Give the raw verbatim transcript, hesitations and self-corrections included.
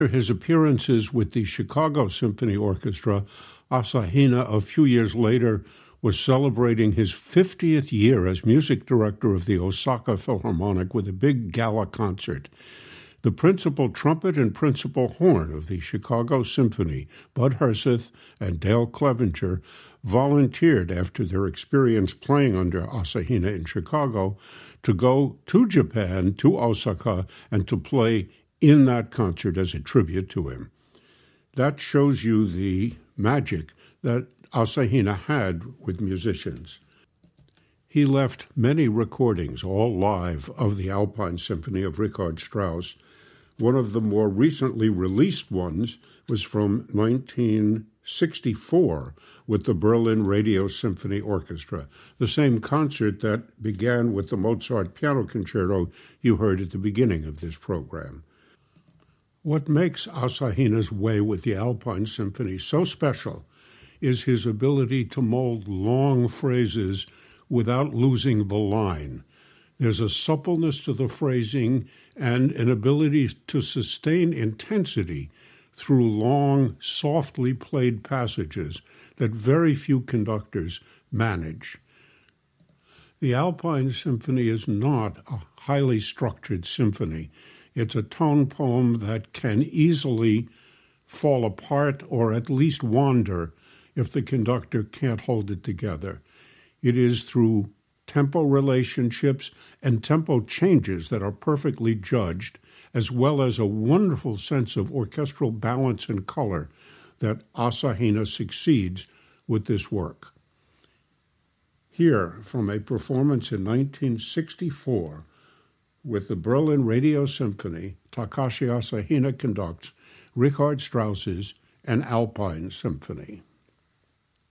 his appearances with the Chicago Symphony Orchestra, Asahina, a few years later, was celebrating his fiftieth year as music director of the Osaka Philharmonic with a big gala concert. The principal trumpet and principal horn of the Chicago Symphony, Bud Herseth and Dale Clevenger, volunteered after their experience playing under Asahina in Chicago to go to Japan, to Osaka, and to play in that concert as a tribute to him. That shows you the magic that Asahina had with musicians. He left many recordings, all live, of the Alpine Symphony of Richard Strauss. One of the more recently released ones was from nineteen sixty-four with the Berlin Radio Symphony Orchestra, the same concert that began with the Mozart Piano Concerto you heard at the beginning of this program. What makes Asahina's way with the Alpine Symphony so special is his ability to mold long phrases without losing the line. There's a suppleness to the phrasing and an ability to sustain intensity through long, softly played passages that very few conductors manage. The Alpine Symphony is not a highly structured symphony. It's a tone poem that can easily fall apart or at least wander if the conductor can't hold it together. It is through tempo relationships and tempo changes that are perfectly judged, as well as a wonderful sense of orchestral balance and color, that Asahina succeeds with this work. Here, from a performance in nineteen sixty-four with the Berlin Radio Symphony, Takashi Asahina conducts Richard Strauss's An Alpine Symphony.